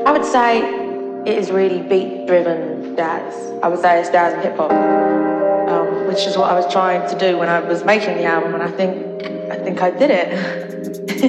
I would say it is really beat-driven jazz. I would say it's jazz and hip-hop, which is what I was trying to do when I was making the album, and I think I did it.